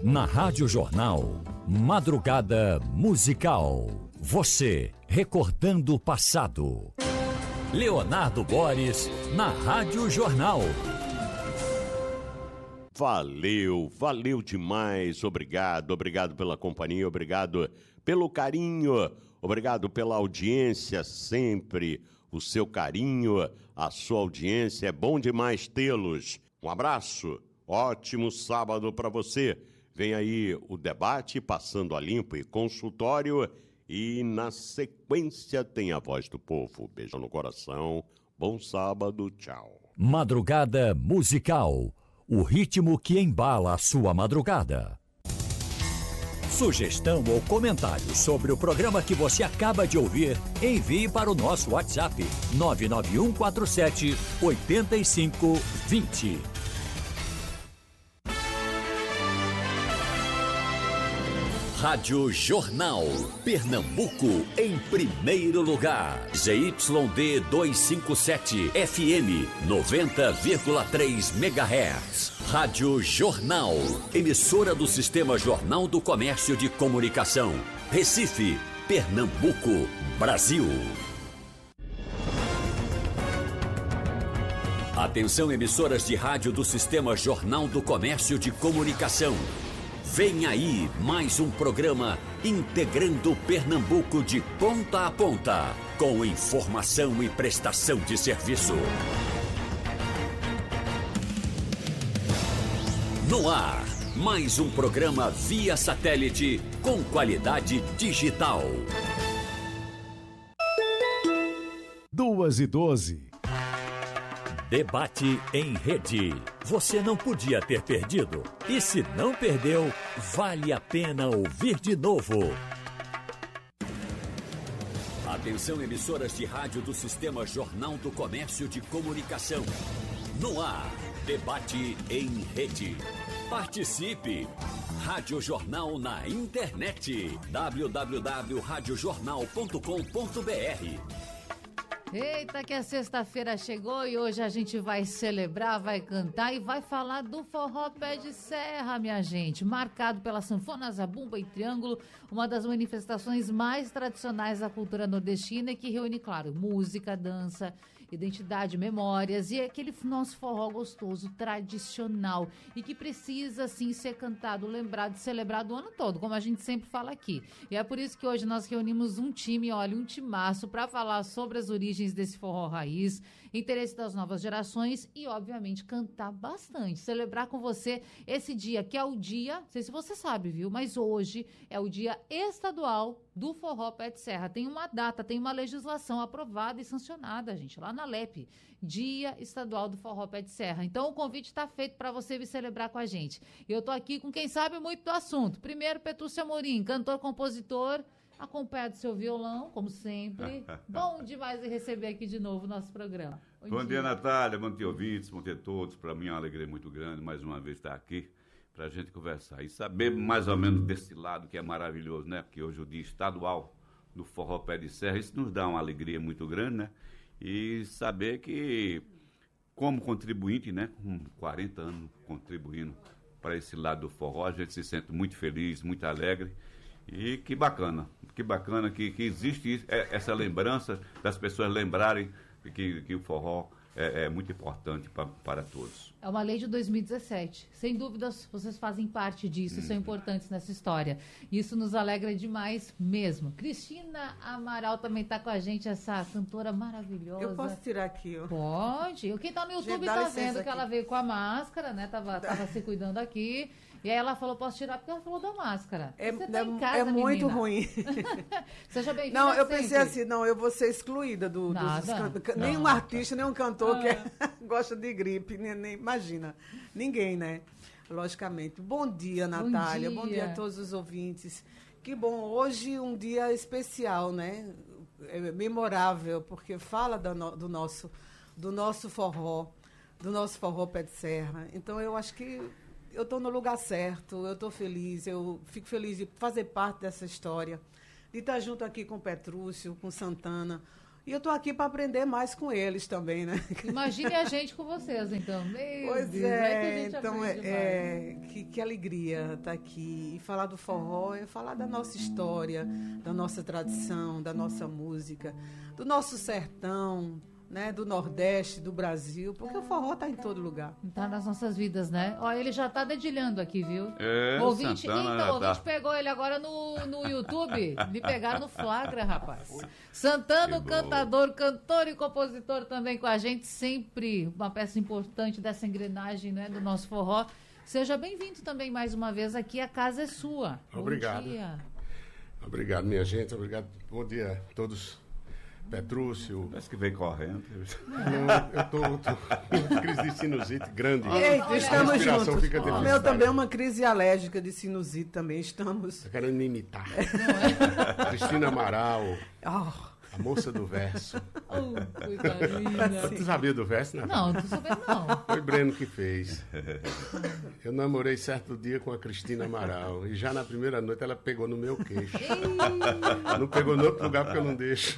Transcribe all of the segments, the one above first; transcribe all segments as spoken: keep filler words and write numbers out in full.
Na Rádio Jornal, Madrugada Musical. Você recordando o passado. Leonardo Boris, na Rádio Jornal. Valeu, valeu demais. Obrigado, obrigado pela companhia, obrigado pelo carinho, obrigado pela audiência sempre. O seu carinho, a sua audiência, é bom demais tê-los. Um abraço, ótimo sábado para você. Vem aí o debate Passando a Limpo e consultório e na sequência tem a Voz do Povo. Beijão no coração, bom sábado, tchau. Madrugada Musical, o ritmo que embala a sua madrugada. Sugestão ou comentário sobre o programa que você acaba de ouvir, envie para o nosso WhatsApp nove nove um quatro sete oito cinco dois zero. Rádio Jornal, Pernambuco em primeiro lugar. Z Y D duzentos e cinquenta e sete, F M noventa vírgula três megahertz. Rádio Jornal, emissora do Sistema Jornal do Comércio de Comunicação. Recife, Pernambuco, Brasil. Atenção, emissoras de rádio do Sistema Jornal do Comércio de Comunicação. Vem aí mais um programa integrando Pernambuco de ponta a ponta, com informação e prestação de serviço. No ar, mais um programa via satélite com qualidade digital. Duas e doze. Debate em rede. Você não podia ter perdido. E se não perdeu, vale a pena ouvir de novo. Atenção, emissoras de rádio do Sistema Jornal do Comércio de Comunicação. No ar, debate em rede. Participe! Rádio Jornal na internet. w w w ponto rádio jornal ponto com ponto b r. Eita, que a sexta-feira chegou e hoje a gente vai celebrar, vai cantar e vai falar do forró pé de serra, minha gente. Marcado pela sanfona, zabumba e triângulo, uma das manifestações mais tradicionais da cultura nordestina e que reúne, claro, música, dança, identidade, memórias e aquele nosso forró gostoso, tradicional e que precisa, sim, ser cantado, lembrado e celebrado o ano todo, como a gente sempre fala aqui. E é por isso que hoje nós reunimos um time, olha, um timaço para falar sobre as origens desse forró raiz, interesse das novas gerações e, obviamente, cantar bastante, celebrar com você esse dia, que é o dia, não sei se você sabe, viu, mas hoje é o dia estadual do forró pé de serra. Tem uma data, tem uma legislação aprovada e sancionada, gente, lá na L E P, Dia Estadual do Forró Pé de Serra. Então, o convite está feito para você vir celebrar com a gente. Eu tô aqui com quem sabe muito do assunto. Primeiro, Petrúcio Amorim, cantor, compositor, acompanhado do seu violão, como sempre. Bom demais receber aqui de novo o nosso programa. Bom, bom dia, dia, Natália, bom dia, ouvintes, bom dia a todos. Para mim é uma alegria muito grande, mais uma vez, estar aqui para a gente conversar e saber mais ou menos desse lado que é maravilhoso, né? Porque hoje é o dia estadual do Forró Pé de Serra, isso nos dá uma alegria muito grande, né? E saber que, como contribuinte, né? Com quarenta anos contribuindo para esse lado do forró, a gente se sente muito feliz, muito alegre. E que bacana, que bacana que, que existe essa lembrança das pessoas lembrarem que, que o forró é, é muito importante pra, para todos. É uma lei de dois mil e dezessete. Sem dúvidas, vocês fazem parte disso, hum. são importantes nessa história. Isso nos alegra demais mesmo. Cristina Amaral também está com a gente, essa cantora maravilhosa. Eu posso tirar aqui, ó. Pode. Quem está no YouTube está vendo que aqui. Ela veio com a máscara, né? Tava, tava se cuidando aqui. E aí ela falou, posso tirar porque ela falou da máscara. É, Você tá é, em casa, é muito menina. ruim. Seja bem-vinda. Não, eu sempre. pensei assim, não, eu vou ser excluída do, dos can... nenhum artista, nenhum cantor ah. que é, gosta de gripe, nem, nem imagina. Ninguém, né? Logicamente. Bom dia, Natália. Bom dia. Bom dia a todos os ouvintes. Que bom, hoje um dia especial, né? É memorável, porque fala do, no, do, nosso, do nosso forró, do nosso forró pé de serra. Então, eu acho que eu estou no lugar certo, eu estou feliz, eu fico feliz de fazer parte dessa história, de estar junto aqui com o Petrúcio, com Santana, E eu estou aqui para aprender mais com eles também, né? Imagine a gente com vocês, então. Meu pois Deus, é, é que a gente então aprende é, é que, que alegria estar aqui. E falar do forró é falar da nossa história, da nossa tradição, da nossa música, do nosso sertão, né, do Nordeste, do Brasil, porque o forró tá em todo lugar. Tá nas nossas vidas, né? Ó, ele já tá dedilhando aqui, viu? É, o ouvinte, Santana então, o ouvinte tá. pegou ele agora no, no YouTube. Me pegaram no flagra, rapaz. Santana, cantador, cantor e compositor também com a gente, sempre uma peça importante dessa engrenagem, né, do nosso forró. Seja bem-vindo também mais uma vez aqui, a casa é sua. Obrigado. Bom dia. Obrigado, minha gente. Obrigado. Bom dia a todos. Petrúcio. Parece que veio correndo. Não, eu tô, tô com crise de sinusite grande. Eita, estamos a respiração juntos. fica O meu deficitária. também é uma crise alérgica de sinusite também, estamos... Tá querendo me imitar. Cristina Amaral, Oh, a moça do verso. Oh, coitadinha. Tu sabia do verso, né? Não, não tô sabendo não. Foi Breno que fez. Eu namorei certo dia com a Cristina Amaral. E já na primeira noite ela pegou no meu queixo. Não pegou no outro lugar porque eu não deixo.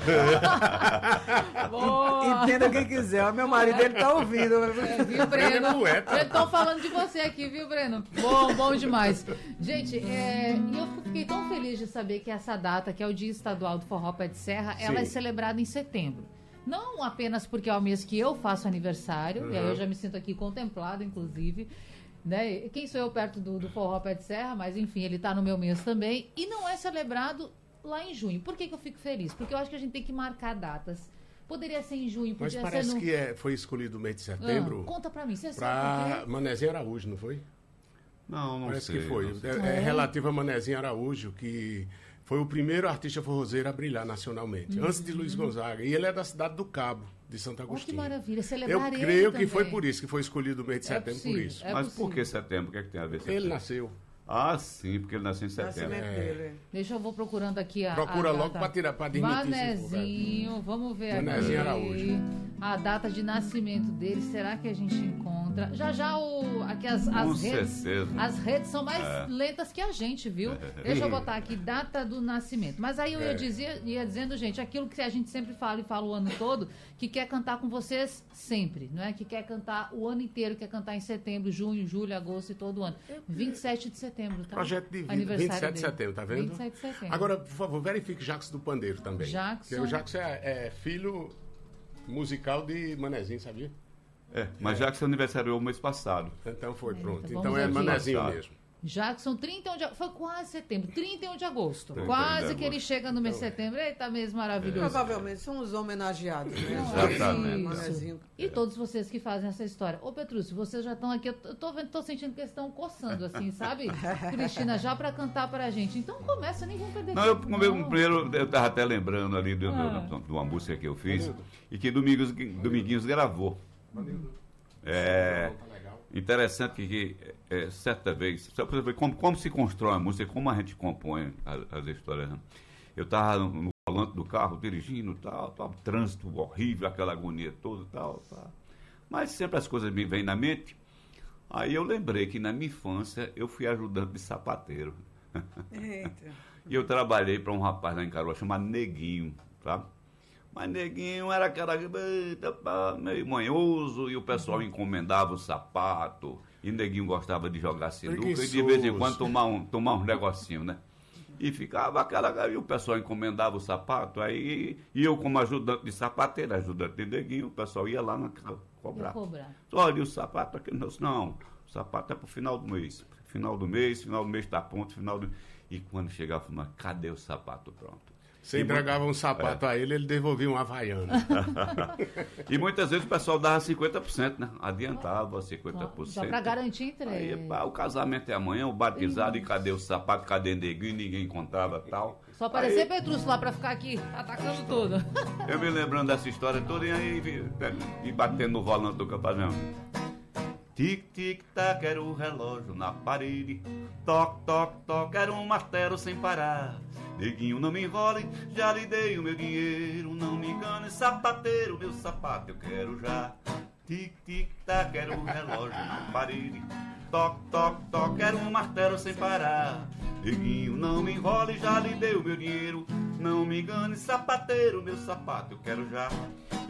Boa. entenda quem quiser, o meu marido ele tá ouvindo. É, viu, Breno? é poeta. Já estão falando de você aqui, viu, Breno? Bom, bom demais. Gente, é, e eu fiquei tão feliz de saber que essa data, que é o Dia Estadual do Forró Pé de Serra, ela Sim. é celebrada em setembro. Não apenas porque é o mês que eu faço aniversário, Uhum. e aí eu já me sinto aqui contemplada, inclusive. Né? Quem sou eu perto do, do Forró Pé de Serra, mas enfim, ele tá no meu mês também. E não é celebrado lá em junho. Por que, que eu fico feliz? Porque eu acho que a gente tem que marcar datas. Poderia ser em junho, Mas podia parece ser no... que é, foi escolhido o mês de setembro Ah, conta pra mim, você sabe por para quê? Manezinho Araújo, não foi? Não, não Parece sei. que foi. não sei. É, é relativo a Manezinho Araújo, que foi o primeiro artista forrozeiro a brilhar nacionalmente, antes de Luiz Gonzaga. E ele é da cidade do Cabo, de Santo Oh, que Agostinho. maravilha, celebrar Eu ele creio que também. foi por isso que foi escolhido o mês de É setembro, por possível, isso. é Mas possível. por que setembro? O que é que tem a ver setembro? Ele nasceu. Ah, sim, porque ele nasceu em setembro. Nascimento dele. Deixa eu vou procurando aqui a Procura a logo data. pra tirar- pra desmentir esse Manezinho, vamos ver Manezinho aqui. Araújo. A data de nascimento dele, será que a gente encontra? Já já o aqui as, as Com redes, certeza. as redes são mais lentas que a gente, viu? Deixa eu botar aqui data do nascimento. Mas aí eu ia É. dizer, ia dizendo, gente, aquilo que a gente sempre fala e fala o ano todo, que quer cantar com vocês sempre, não é? Que quer cantar o ano inteiro, quer cantar em setembro, junho, julho, agosto e todo ano. vinte e sete de setembro, tá? Projeto de vida, Aniversário vinte e sete de dele. setembro, tá vendo? vinte e sete de setembro. Agora, por favor, verifique Jacques do Pandeiro também. Jackson. Porque o Jacques é, é filho musical de Manezinho, sabia? É, mas já que seu aniversário é o mês passado. Então foi, pronto. então Então vamos é aqui. Manezinho Passado. mesmo. Jackson, trinta e um de agosto. Foi quase setembro, trinta e um de agosto. trinta e um Quase de que ele agosto. chega no mês de setembro. Eita, mês maravilhoso. Provavelmente são os homenageados, né? Exatamente. Manezinho. E todos vocês que fazem essa história. Ô, Petrúcio, vocês já estão aqui, eu tô- tô vendo, tô sentindo que eles estão coçando, assim, sabe? Cristina, já pra cantar pra gente. Então começa, nem vamos perder Não, eu, tempo, eu, não. primeiro, eu estava até lembrando ali de, Ah. de, de uma música que eu fiz e que Domingos, Dominguinhos gravou. É interessante que, que é, certa vez, só pra você ver como, como se constrói a música, como a gente compõe as, as histórias. Né? Eu estava no, no volante do carro, dirigindo, tal, tal, trânsito horrível, aquela agonia toda, tal, tal. Mas sempre as coisas me vêm na mente. Aí eu lembrei que na minha infância eu fui ajudante de sapateiro. Eita. E eu trabalhei para um rapaz lá em Caruaru chamado Neguinho, tá? Mas Neguinho era aquela eita, pá, meio manhoso e o pessoal encomendava o sapato e Neguinho gostava de jogar sinuca e de vez em Preguiçoso. quando tomar um, tomar um negocinho, né? E ficava aquela... E o pessoal encomendava o sapato, aí e eu como ajudante de sapateiro, ajudante de Neguinho, o pessoal ia lá na ca- cobrar. Ia cobrar. Olha, o sapato aqui, não, não, o sapato é pro final do mês. Final do mês, final do mês tá pronto, final do... E quando chegava, eu falava, cadê o sapato pronto? Você E entregava um sapato a ele, ele devolvia um havaiano. E muitas vezes o pessoal dava cinquenta por cento, né? Adiantava cinquenta por cento. Já pra garantir entrega. Aí, pá, o casamento é amanhã, o batizado, e cadê o sapato, cadê o neguinho, ninguém encontrava tal. Só aparecer Aí, Petrúcio lá pra ficar aqui, atacando tudo. eu me lembrando dessa história toda e aí vi- e batendo no volante do campanhão. Tic-tic-tac era o relógio na parede. Toc, toc, toc era um martelo sem parar. Neguinho, não me enrole, já lhe dei o meu dinheiro. Não me engane, sapateiro, meu sapato eu quero já. Tic, tic, tac, era o relógio na parede. Toc, toc, toc, era um martelo sem parar. Neguinho, não me enrole, já lhe dei o meu dinheiro. Não me engane, sapateiro, meu sapato eu quero já.